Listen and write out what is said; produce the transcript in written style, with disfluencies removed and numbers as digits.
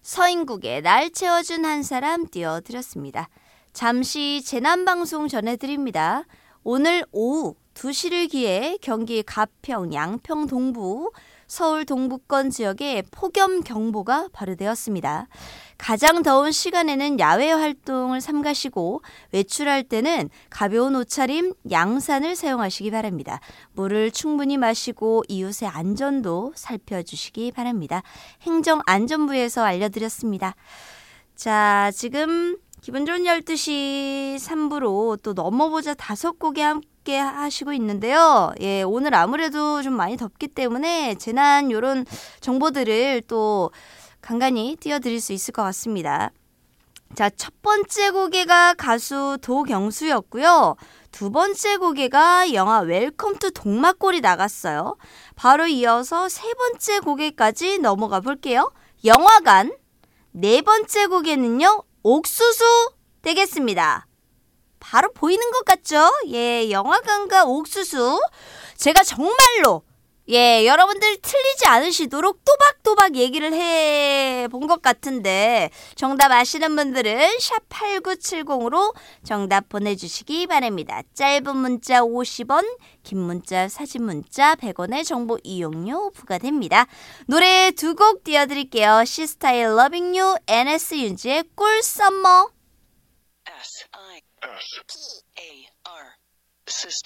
서인국의 날 채워준 한 사람 띄워드렸습니다. 잠시 재난방송 전해드립니다. 오늘 오후 2시를 기해 경기 가평, 양평 동부, 서울 동부권 지역에 폭염경보가 발효되었습니다. 가장 더운 시간에는 야외 활동을 삼가시고 외출할 때는 가벼운 옷차림, 양산을 사용하시기 바랍니다. 물을 충분히 마시고 이웃의 안전도 살펴주시기 바랍니다. 행정안전부에서 알려드렸습니다. 자, 지금 기분 좋은 12시 3부로 또 넘어보자 5곡에 함께 하시고 있는데요. 예, 오늘 아무래도 좀 많이 덥기 때문에 재난 요런 정보들을 또 간간히 띄워드릴 수 있을 것 같습니다. 자, 첫 번째 곡에가 가수 도경수였고요. 두 번째 곡에가 영화 웰컴 투 동막골이 나갔어요. 바로 이어서 세 번째 곡에까지 넘어가 볼게요. 영화관. 네 번째 곡에는요. 옥수수 되겠습니다. 바로 보이는 것 같죠? 예, 영화관과 옥수수. 제가 정말로 여러분들 틀리지 않으시도록 또박또박 얘기를 해본 것 같은데 정답 아시는 분들은 샵8970으로 정답 보내주시기 바랍니다. 짧은 문자 50원, 긴 문자 사진 문자 100원의 정보 이용료 부과됩니다. 노래 두 곡 띄워드릴게요. 시스타의 Loving You, NS 윤지의 꿀 썸머. S-I-S-T-A-R Sister